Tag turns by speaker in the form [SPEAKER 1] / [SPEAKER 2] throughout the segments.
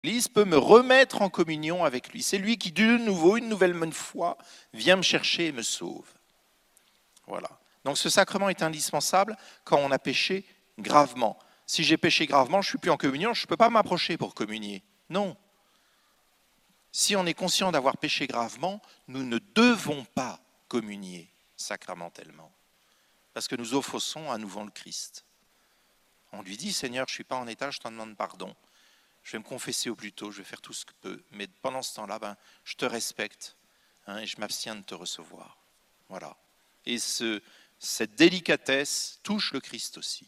[SPEAKER 1] l'Église peut me remettre en communion avec lui. C'est lui qui, de nouveau, une nouvelle fois, vient me chercher et me sauve. Voilà. Donc ce sacrement est indispensable quand on a péché gravement. Si j'ai péché gravement, je ne suis plus en communion, je ne peux pas m'approcher pour communier. Non. Si on est conscient d'avoir péché gravement, nous ne devons pas communier sacramentellement. Parce que nous offensons à nouveau le Christ. On lui dit, Seigneur, je ne suis pas en état, je t'en demande pardon. Je vais me confesser au plus tôt, je vais faire tout ce que je peux. Mais pendant ce temps-là, je te respecte et je m'abstiens de te recevoir. Voilà. Et cette délicatesse touche le Christ aussi.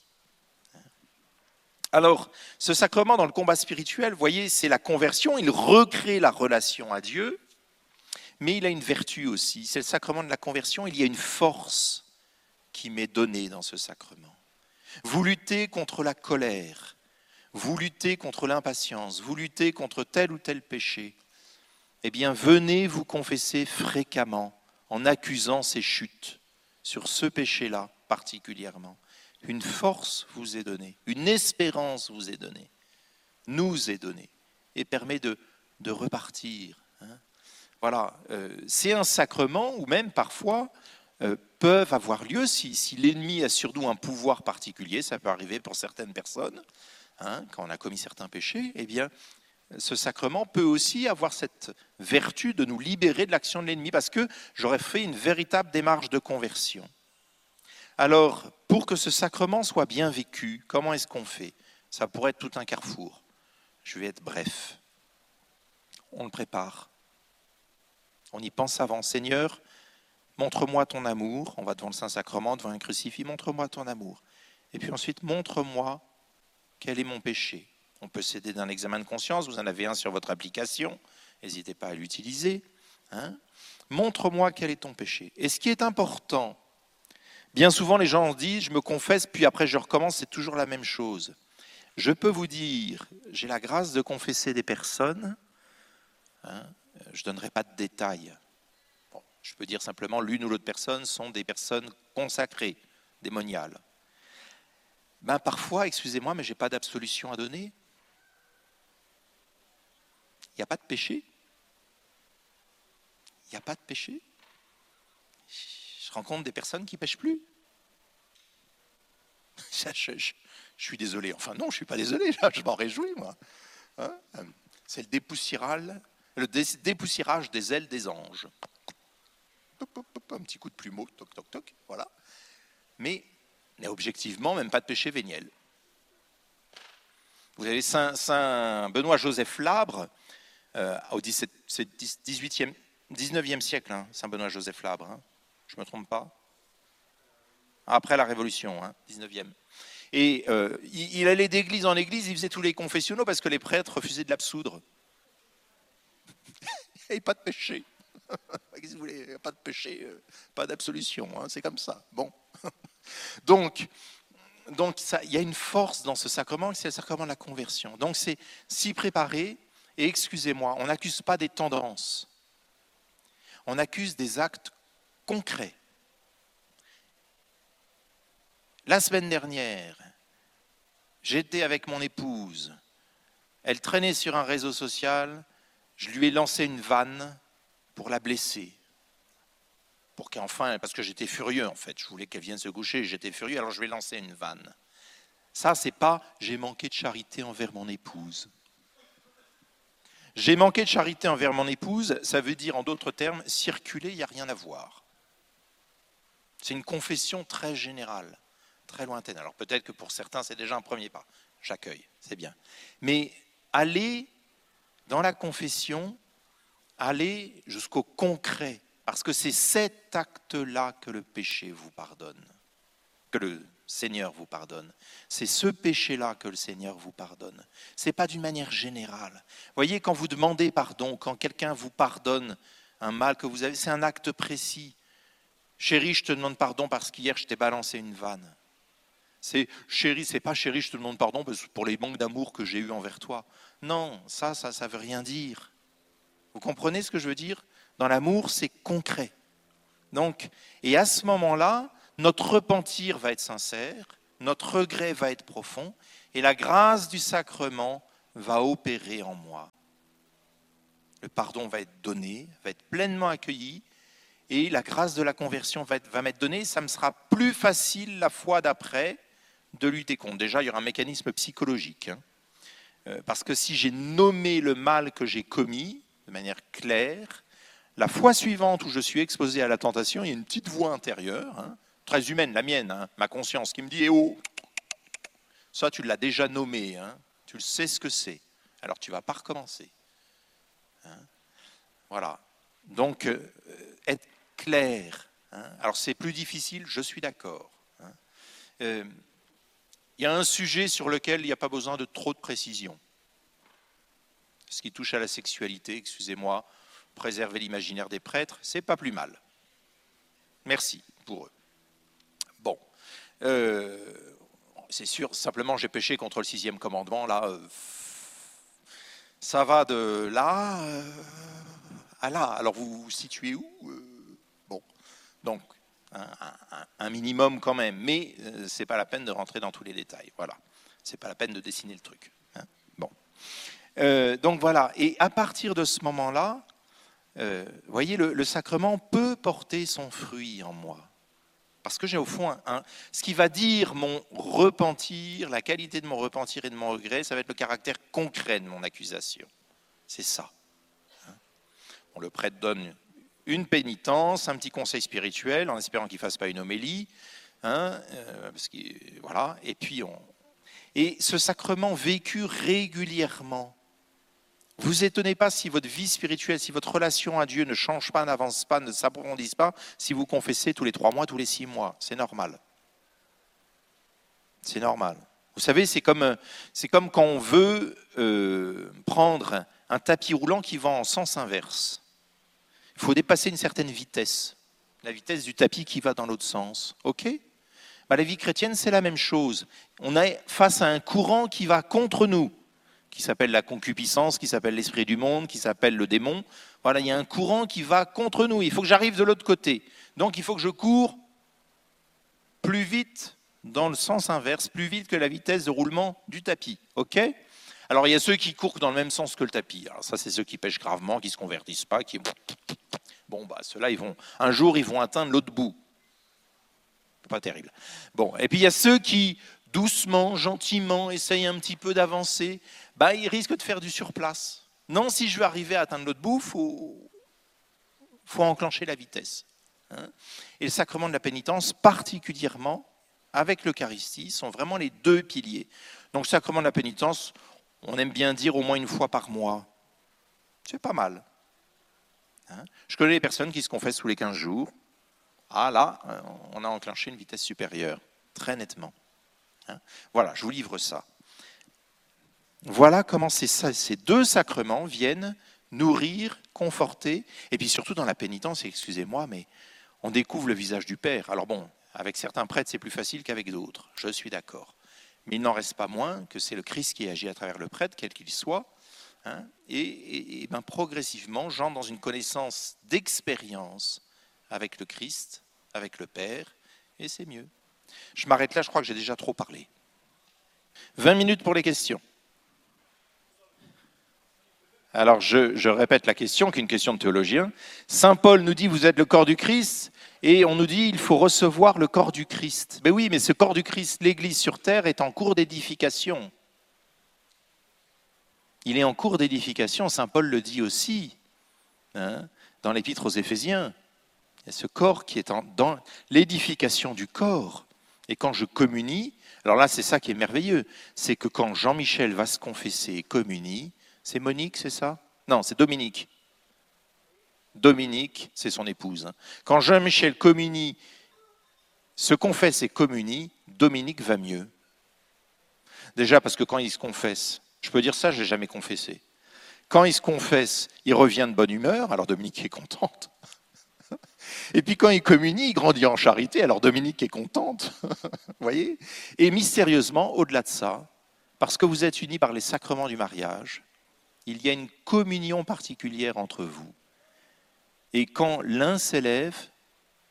[SPEAKER 1] Alors, ce sacrement dans le combat spirituel, vous voyez, c'est la conversion, il recrée la relation à Dieu, mais il a une vertu aussi. C'est le sacrement de la conversion, il y a une force qui m'est donnée dans ce sacrement. Vous luttez contre la colère, vous luttez contre l'impatience, vous luttez contre tel ou tel péché. Eh bien, venez vous confesser fréquemment en accusant ces chutes sur ce péché-là particulièrement. Une force vous est donnée, une espérance vous est donnée, nous est donnée, et permet de repartir. Voilà, c'est un sacrement où même parfois peuvent avoir lieu, si l'ennemi a sur nous un pouvoir particulier, ça peut arriver pour certaines personnes, quand on a commis certains péchés, eh bien, ce sacrement peut aussi avoir cette vertu de nous libérer de l'action de l'ennemi, parce que j'aurais fait une véritable démarche de conversion. Alors, pour que ce sacrement soit bien vécu, comment est-ce qu'on fait ? Ça pourrait être tout un carrefour. Je vais être bref. On le prépare. On y pense avant. Seigneur, montre-moi ton amour. On va devant le Saint-Sacrement, devant un crucifix. Montre-moi ton amour. Et puis ensuite, montre-moi quel est mon péché. On peut s'aider d'un examen de conscience. Vous en avez un sur votre application. N'hésitez pas à l'utiliser. Montre-moi quel est ton péché. Et ce qui est important, bien souvent, les gens ont dit, je me confesse, puis après je recommence, c'est toujours la même chose. Je peux vous dire, j'ai la grâce de confesser des personnes, je ne donnerai pas de détails. Bon, je peux dire simplement, l'une ou l'autre personne sont des personnes consacrées, démoniales. Parfois, excusez-moi, mais je n'ai pas d'absolution à donner. Il n'y a pas de péché. Il n'y a pas de péché. Je rencontre des personnes qui ne pêchent plus. Je suis désolé. Enfin non, je ne suis pas désolé, là, je m'en réjouis, moi. C'est le dépoussiérage des ailes des anges. Un petit coup de plumeau, toc, toc, toc, voilà. Mais objectivement, même pas de péché véniel. Vous avez Saint Benoît-Joseph Labre, au 19e siècle, Saint Benoît-Joseph Labre, je ne me trompe pas. Après la Révolution, 19e. Et il allait d'église en église, il faisait tous les confessionnaux parce que les prêtres refusaient de l'absoudre. Et pas de péché. Qu'est-ce que vous voulez ? Pas de péché, pas d'absolution, c'est comme ça. Bon. Donc il y a une force dans ce sacrement, c'est le sacrement de la conversion. Donc c'est s'y préparer, et excusez-moi, on n'accuse pas des tendances. On accuse des actes concrets. La semaine dernière, j'étais avec mon épouse. Elle traînait sur un réseau social. Je lui ai lancé une vanne pour la blesser. Pour qu'enfin, parce que j'étais furieux en fait. Je voulais qu'elle vienne se coucher. J'étais furieux, alors je lui ai lancé une vanne. Ça, c'est pas « j'ai manqué de charité envers mon épouse ». J'ai manqué de charité envers mon épouse, ça veut dire en d'autres termes, circuler, il n'y a rien à voir. C'est une confession très générale. Très lointaine. Alors peut-être que pour certains, c'est déjà un premier pas. J'accueille, c'est bien. Mais allez dans la confession, allez jusqu'au concret, parce que c'est cet acte-là que le péché vous pardonne, que le Seigneur vous pardonne. C'est ce péché-là que le Seigneur vous pardonne. Ce n'est pas d'une manière générale. Vous voyez, quand vous demandez pardon, quand quelqu'un vous pardonne un mal que vous avez, c'est un acte précis. Chérie, je te demande pardon parce qu'hier, je t'ai balancé une vanne. C'est chérie, c'est pas chérie, je te demande pardon pour les manques d'amour que j'ai eus envers toi. Non, ça veut rien dire. Vous comprenez ce que je veux dire ? Dans l'amour, c'est concret. Donc, et à ce moment-là, notre repentir va être sincère, notre regret va être profond, et la grâce du sacrement va opérer en moi. Le pardon va être donné, va être pleinement accueilli, et la grâce de la conversion va m'être donnée. Ça me sera plus facile la fois d'après de lutter contre. Déjà, il y aura un mécanisme psychologique. Parce que si j'ai nommé le mal que j'ai commis de manière claire, la fois suivante où je suis exposé à la tentation, il y a une petite voix intérieure, très humaine, la mienne, ma conscience, qui me dit « Eh oh, ça tu l'as déjà nommé, tu le sais ce que c'est, alors tu ne vas pas recommencer. » Voilà. Donc, être clair. Alors c'est plus difficile, je suis d'accord. Il y a un sujet sur lequel il n'y a pas besoin de trop de précision. Ce qui touche à la sexualité, excusez-moi, préserver l'imaginaire des prêtres, c'est pas plus mal. Merci pour eux. Bon, c'est sûr, simplement j'ai péché contre le 6e commandement, là, ça va de là à là. Alors vous vous situez où? Bon, donc un minimum quand même, mais c'est pas la peine de rentrer dans tous les détails. Voilà, c'est pas la peine de dessiner le truc. Bon. Donc voilà, et à partir de ce moment-là, vous voyez, le sacrement peut porter son fruit en moi. Parce que j'ai au fond ce qui va dire mon repentir, la qualité de mon repentir et de mon regret, ça va être le caractère concret de mon accusation. C'est ça. Bon, le prêtre donne une pénitence, un petit conseil spirituel, en espérant qu'il ne fasse pas une homélie. Parce que, voilà, et puis Et ce sacrement vécu régulièrement, vous étonnez pas si votre vie spirituelle, si votre relation à Dieu ne change pas, n'avance pas, ne s'approfondisse pas, si vous confessez tous les 3 mois, tous les 6 mois. C'est normal. C'est normal. Vous savez, c'est comme quand on veut prendre un tapis roulant qui va en sens inverse. Il faut dépasser une certaine vitesse, la vitesse du tapis qui va dans l'autre sens. OK ? La vie chrétienne, c'est la même chose. On est face à un courant qui va contre nous, qui s'appelle la concupiscence, qui s'appelle l'esprit du monde, qui s'appelle le démon. Voilà, il y a un courant qui va contre nous. Il faut que j'arrive de l'autre côté. Donc, il faut que je cours plus vite dans le sens inverse, plus vite que la vitesse de roulement du tapis. OK ? Alors, il y a ceux qui courent dans le même sens que le tapis. Alors, ça, c'est ceux qui pêchent gravement, qui ne se convertissent pas, qui... Bon, ceux-là, un jour, ils vont atteindre l'autre bout. Pas terrible. Bon, et puis, il y a ceux qui... doucement, gentiment, essayent un petit peu d'avancer, ils risquent de faire du surplace. Non, si je veux arriver à atteindre l'autre bout, faut enclencher la vitesse. Et le sacrement de la pénitence, particulièrement avec l'Eucharistie, sont vraiment les 2 piliers. Donc, le sacrement de la pénitence, on aime bien dire au moins une fois par mois. C'est pas mal. Je connais des personnes qui se confessent tous les 15 jours. Ah là, on a enclenché une vitesse supérieure, très nettement. Voilà, je vous livre ça. Voilà comment ces 2 sacrements viennent nourrir, conforter, et puis surtout dans la pénitence, excusez-moi, mais on découvre le visage du Père. Alors bon, avec certains prêtres, c'est plus facile qu'avec d'autres, je suis d'accord. Mais il n'en reste pas moins que c'est le Christ qui agit à travers le prêtre, quel qu'il soit, et progressivement, j'entre dans une connaissance d'expérience avec le Christ, avec le Père, et c'est mieux. Je m'arrête là, je crois que j'ai déjà trop parlé. 20 minutes pour les questions. Alors, je répète la question, qui est une question de théologien. Saint Paul nous dit, vous êtes le corps du Christ, et on nous dit, il faut recevoir le corps du Christ. Mais oui, mais ce corps du Christ, l'Église sur terre, est en cours d'édification. Il est en cours d'édification, Saint Paul le dit aussi, dans l'Épître aux Éphésiens. Il y a ce corps qui est dans l'édification du corps. Et quand je communie, alors là, c'est ça qui est merveilleux, c'est que quand Jean-Michel va se confesser et communie, c'est Monique, c'est ça? Non, c'est Dominique. Dominique, c'est son épouse. Quand Jean-Michel communie, se confesse et communie, Dominique va mieux. Déjà parce que quand il se confesse, je peux dire ça, je n'ai jamais confessé. Quand il se confesse, il revient de bonne humeur, alors Dominique est contente. Et puis quand il communie, il grandit en charité, alors Dominique est contente. Voyez? Et mystérieusement, au-delà de ça, parce que vous êtes unis par les sacrements du mariage, il y a une communion particulière entre vous. Et quand l'un s'élève,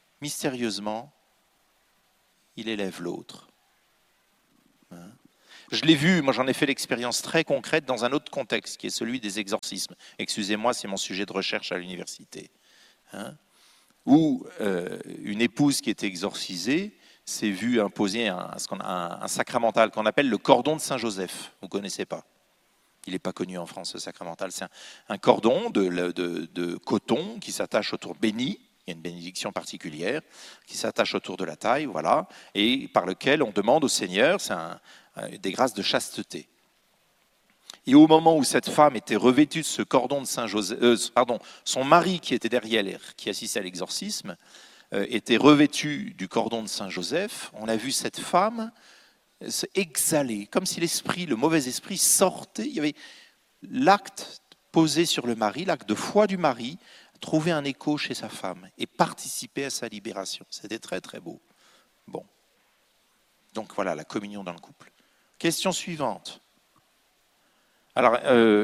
[SPEAKER 1] mystérieusement, il élève l'autre. Je l'ai vu, moi j'en ai fait l'expérience très concrète dans un autre contexte, qui est celui des exorcismes. Excusez-moi, c'est mon sujet de recherche à l'université. Hein, où une épouse qui était exorcisée s'est vue imposer un sacramental qu'on appelle le cordon de Saint-Joseph. Vous ne connaissez pas? Il n'est pas connu en France, ce sacramental. C'est un cordon de coton qui s'attache autour, béni, il y a une bénédiction particulière, qui s'attache autour de la taille, voilà, et par lequel on demande au Seigneur, c'est des grâces de chasteté. Et au moment où cette femme était revêtue de ce cordon de Saint-Joseph, son mari qui était derrière elle, qui assistait à l'exorcisme, était revêtu du cordon de Saint-Joseph, on a vu cette femme se exhaler, comme si l'esprit, le mauvais esprit sortait. Il y avait l'acte posé sur le mari, l'acte de foi du mari, trouver un écho chez sa femme et participer à sa libération. C'était très très beau. Bon. Donc voilà, la communion dans le couple. Question suivante. Alors,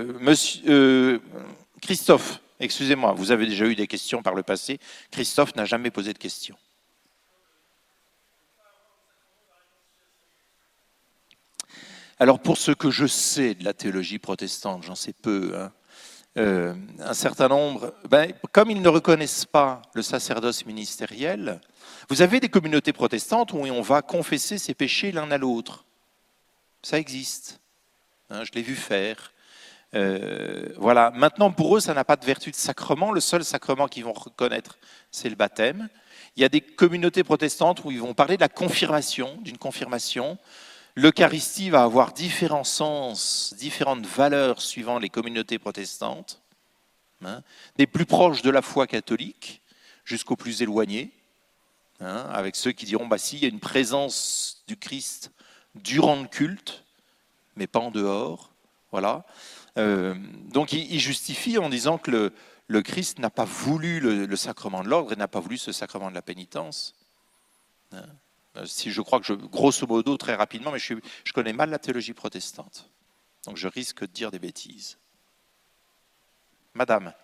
[SPEAKER 1] Christophe, excusez-moi, vous avez déjà eu des questions par le passé. Christophe n'a jamais posé de questions. Alors, pour ce que je sais de la théologie protestante, j'en sais peu, hein, un certain nombre, comme ils ne reconnaissent pas le sacerdoce ministériel, vous avez des communautés protestantes où on va confesser ses péchés l'un à l'autre. Ça existe. Hein, je l'ai vu faire. Voilà. Maintenant, pour eux, ça n'a pas de vertu de sacrement. Le seul sacrement qu'ils vont reconnaître, c'est le baptême. Il y a des communautés protestantes où ils vont parler de la confirmation, d'une confirmation. L'Eucharistie va avoir différents sens, différentes valeurs suivant les communautés protestantes, hein, des plus proches de la foi catholique jusqu'aux plus éloignés, hein, avec ceux qui diront si, il y a une présence du Christ durant le culte, mais pas en dehors. Voilà. Donc il justifie en disant que le Christ n'a pas voulu le sacrement de l'ordre et n'a pas voulu ce sacrement de la pénitence. Hein. Si je crois que grosso modo, très rapidement, mais je connais mal la théologie protestante. Donc je risque de dire des bêtises. Madame.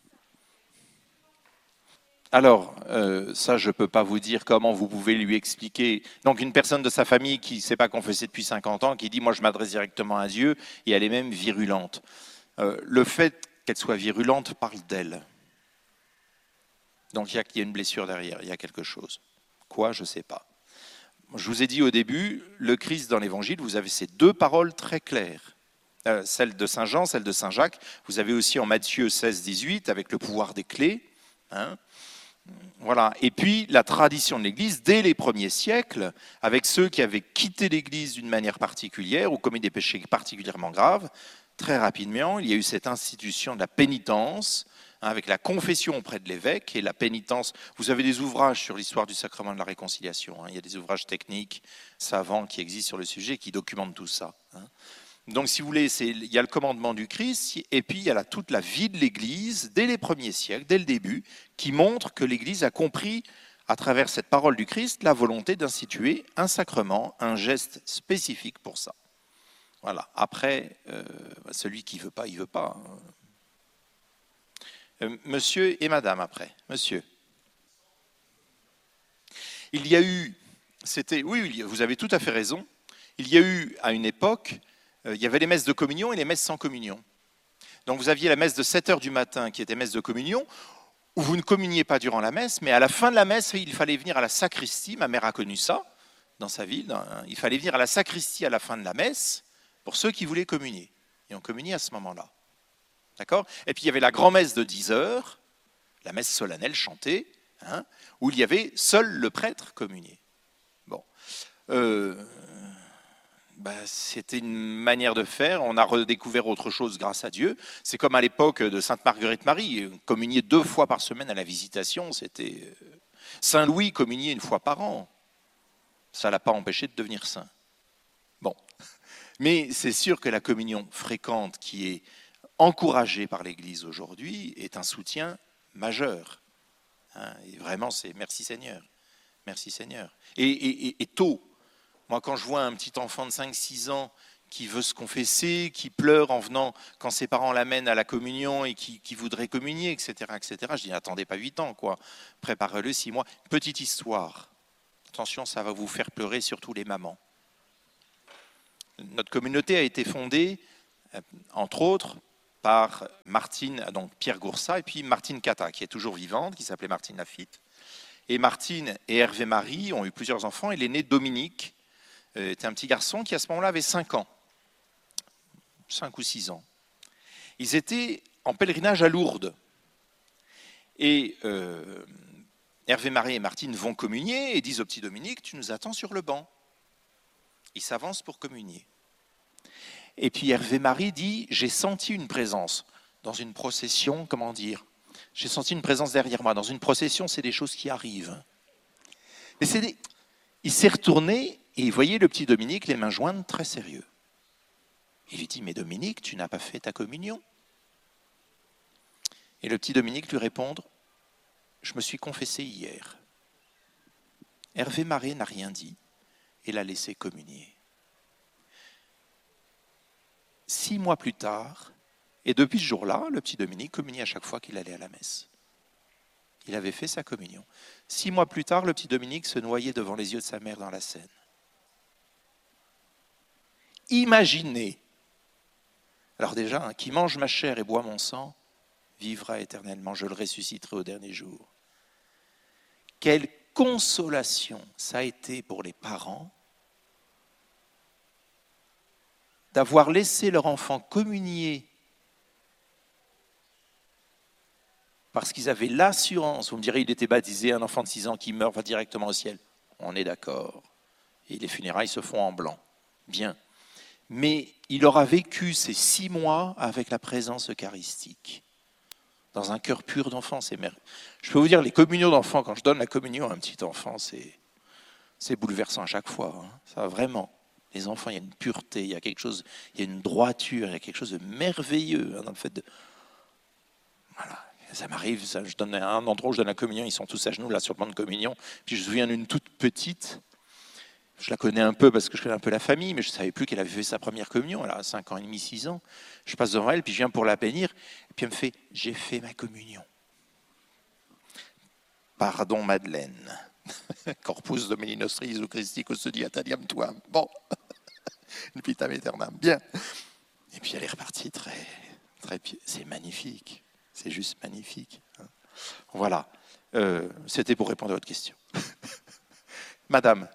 [SPEAKER 1] Alors, ça, je ne peux pas vous dire comment vous pouvez lui expliquer. Donc, une personne de sa famille qui ne s'est pas confessée depuis 50 ans, qui dit « moi, je m'adresse directement à Dieu », et elle est même virulente. Le fait qu'elle soit virulente parle d'elle. Donc, il y a une blessure derrière, il y a quelque chose. Quoi, je ne sais pas. Je vous ai dit au début, le Christ dans l'Évangile, vous avez ces deux paroles très claires. Celle de Saint Jean, celle de Saint Jacques. Vous avez aussi en Matthieu 16, 18, avec le pouvoir des clés. Hein. Voilà. Et puis la tradition de l'Église, dès les premiers siècles, avec ceux qui avaient quitté l'Église d'une manière particulière ou commis des péchés particulièrement graves, très rapidement, il y a eu cette institution de la pénitence, hein, avec la confession auprès de l'évêque et la pénitence. Vous avez des ouvrages sur l'histoire du sacrement de la réconciliation. Hein, il y a des ouvrages techniques, savants qui existent sur le sujet, qui documentent tout ça. Hein. Donc, si vous voulez, il y a le commandement du Christ, et puis il y a toute la vie de l'Église, dès les premiers siècles, dès le début, qui montre que l'Église a compris, à travers cette parole du Christ, la volonté d'instituer un sacrement, un geste spécifique pour ça. Voilà. Après, celui qui ne veut pas, il ne veut pas. Monsieur et madame, après. Monsieur. Il y a eu, oui, vous avez tout à fait raison, il y a eu, à une époque, il y avait les messes de communion et les messes sans communion. Donc vous aviez la messe de 7 heures du matin qui était messe de communion, où vous ne communiez pas durant la messe, mais à la fin de la messe, il fallait venir à la sacristie. Ma mère a connu ça dans sa ville. Il fallait venir à la sacristie à la fin de la messe pour ceux qui voulaient communier. Et on communiait à ce moment-là. D'accord ? Et puis il y avait la grand-messe de 10 heures, la messe solennelle chantée, hein, où il y avait seul le prêtre communié. Bon. C'était une manière de faire. On a redécouvert autre chose grâce à Dieu. C'est comme à l'époque de Sainte Marguerite-Marie, communier 2 fois par semaine à la visitation. C'était Saint Louis communiait 1 fois par an. Ça ne l'a pas empêché de devenir saint. Bon, mais c'est sûr que la communion fréquente qui est encouragée par l'Église aujourd'hui est un soutien majeur. Hein, et vraiment, c'est merci Seigneur. Merci Seigneur. Et tôt. Moi, quand je vois un petit enfant de 5-6 ans qui veut se confesser, qui pleure en venant quand ses parents l'amènent à la communion et qui voudrait communier, etc., je dis, attendez pas 8 ans, quoi. Préparez-le 6 mois. Petite histoire. Attention, ça va vous faire pleurer, surtout les mamans. Notre communauté a été fondée, entre autres, par Martine, donc Pierre Goursat, et puis Martine Cata, qui est toujours vivante, qui s'appelait Martine Lafitte. Et Martine et Hervé Marie ont eu plusieurs enfants, et l'aîné Dominique était un petit garçon qui, à ce moment-là, avait 5 ans, 5 ou 6 ans. Ils étaient en pèlerinage à Lourdes. Et Hervé Marie et Martine vont communier et disent au petit Dominique, tu nous attends sur le banc. Il s'avance pour communier. Et puis Hervé Marie dit, j'ai senti une présence dans une procession, comment dire, j'ai senti une présence derrière moi. Dans une procession, c'est des choses qui arrivent. Mais il s'est retourné et il voyait le petit Dominique, les mains jointes, très sérieux. Il lui dit, mais Dominique, tu n'as pas fait ta communion? Et le petit Dominique lui répond, je me suis confessé hier. Hervé Marie n'a rien dit et l'a laissé communier. 6 mois plus tard, et depuis ce jour-là, le petit Dominique communiait à chaque fois qu'il allait à la messe. Il avait fait sa communion. 6 mois plus tard, le petit Dominique se noyait devant les yeux de sa mère dans la Seine. Imaginez, alors déjà, qui mange ma chair et boit mon sang, vivra éternellement, je le ressusciterai au dernier jour. Quelle consolation ça a été pour les parents d'avoir laissé leur enfant communier parce qu'ils avaient l'assurance, vous me direz, il était baptisé, un enfant de 6 ans qui meurt va directement au ciel. On est d'accord. Et les funérailles se font en blanc. Bien. Mais il aura vécu ces 6 mois avec la présence eucharistique, dans un cœur pur d'enfant. Je peux vous dire, les communions d'enfants, quand je donne la communion à un petit enfant, c'est bouleversant à chaque fois. Hein. Ça va vraiment. Les enfants, il y a une pureté, il y a quelque chose, il y a une droiture, il y a quelque chose de merveilleux dans le fait de... Voilà. Ça m'arrive, je donne à un endroit où je donne la communion, ils sont tous à genoux là sur le banc de communion. Puis je me souviens d'une toute petite, je la connais un peu parce que je connais un peu la famille, mais je ne savais plus qu'elle avait fait sa première communion, elle a 5 ans et demi, 6 ans. Je passe devant elle, puis je viens pour la bénir, et puis elle me fait « J'ai fait ma communion ». Pardon Madeleine. Corpus Domini nostri Jesu Christi custodi ataliam tuam. Bon, une vitam aeternam. Bien. Et puis elle est repartie très, très... C'est magnifique. C'est juste magnifique. Voilà. C'était pour répondre à votre question. Madame.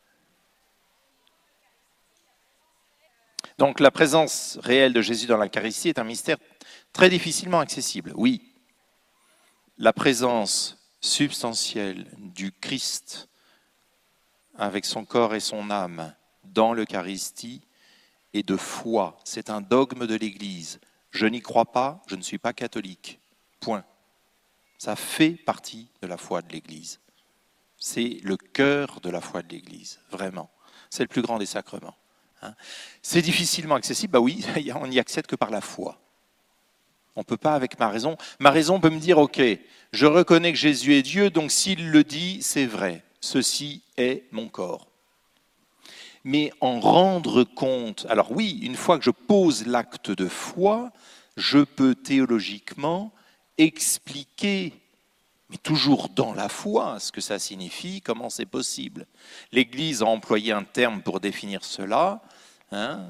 [SPEAKER 1] Donc la présence réelle de Jésus dans l'Eucharistie est un mystère très difficilement accessible. Oui. La présence substantielle du Christ avec son corps et son âme dans l'Eucharistie est de foi. C'est un dogme de l'Église. Je n'y crois pas, je ne suis pas catholique. Point. Ça fait partie de la foi de l'Église. C'est le cœur de la foi de l'Église, vraiment. C'est le plus grand des sacrements. Hein. C'est difficilement accessible, bah oui, on n'y accède que par la foi. On ne peut pas avec ma raison. Ma raison peut me dire, ok, je reconnais que Jésus est Dieu, donc s'il le dit, c'est vrai. Ceci est mon corps. Mais en rendre compte, alors oui, une fois que je pose l'acte de foi, je peux théologiquement expliquer, mais toujours dans la foi, ce que ça signifie, comment c'est possible. L'Église a employé un terme pour définir cela, hein,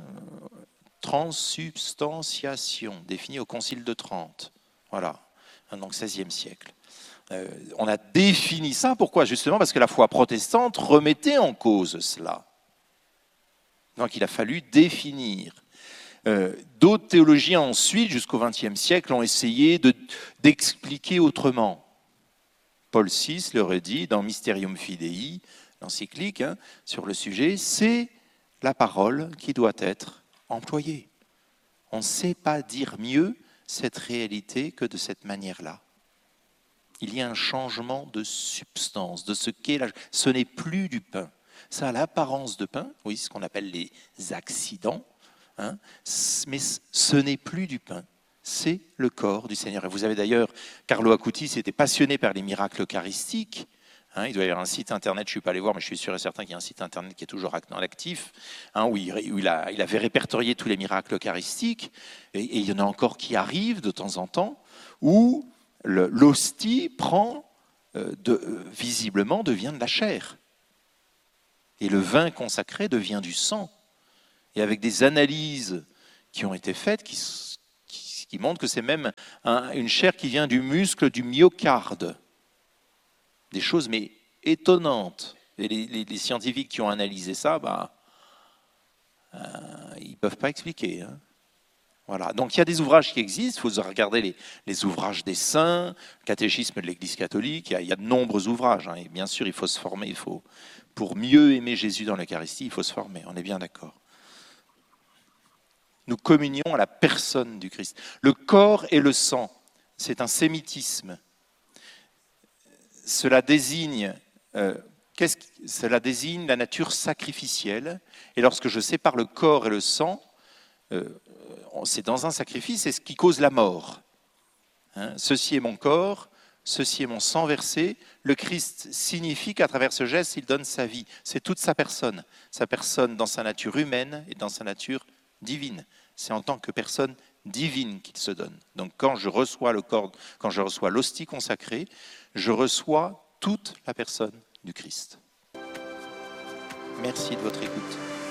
[SPEAKER 1] transsubstantiation, défini au Concile de Trente. Voilà, donc XVIe siècle. On a défini ça, pourquoi? Justement parce que la foi protestante remettait en cause cela. Donc il a fallu définir. D'autres théologiens ensuite, jusqu'au XXe siècle, ont essayé d'expliquer autrement. Paul VI l'aurait dit dans Mysterium Fidei, l'encyclique sur le sujet, c'est la parole qui doit être employée. On ne sait pas dire mieux cette réalité que de cette manière-là. Il y a un changement de substance, de ce qu'est la... Ce n'est plus du pain. Ça a l'apparence de pain, oui, ce qu'on appelle les accidents, hein, mais ce n'est plus du pain. C'est le corps du Seigneur. Et vous avez d'ailleurs, Carlo Acutis était passionné par les miracles eucharistiques. Hein, il doit y avoir un site internet, je ne suis pas allé voir, mais je suis sûr et certain qu'il y a un site internet qui est toujours actif, hein, où il avait répertorié tous les miracles eucharistiques. Et il y en a encore qui arrivent de temps en temps, où l'hostie prend, visiblement, devient de la chair. Et le vin consacré devient du sang. et avec des analyses qui ont été faites qui montrent que c'est même une chair qui vient du muscle du myocarde. Des choses mais étonnantes. Et les scientifiques qui ont analysé ça, ils ne peuvent pas expliquer. Hein. Voilà. Donc il y a des ouvrages qui existent, il faut regarder les ouvrages des saints, le catéchisme de l'Église catholique, il y a de nombreux ouvrages. Hein. Et bien sûr, il faut se former, pour mieux aimer Jésus dans l'Eucharistie, il faut se former, on est bien d'accord. Nous communions à la personne du Christ. Le corps et le sang, c'est un sémitisme. Cela désigne la nature sacrificielle. Et lorsque je sépare le corps et le sang, c'est dans un sacrifice, c'est ce qui cause la mort. Hein, ceci est mon corps, ceci est mon sang versé. Le Christ signifie qu'à travers ce geste, il donne sa vie. C'est toute sa personne dans sa nature humaine et dans sa nature divine. C'est en tant que personne divine qu'il se donne. Donc quand je reçois le corps, quand je reçois l'hostie consacrée, je reçois toute la personne du Christ. Merci de votre écoute.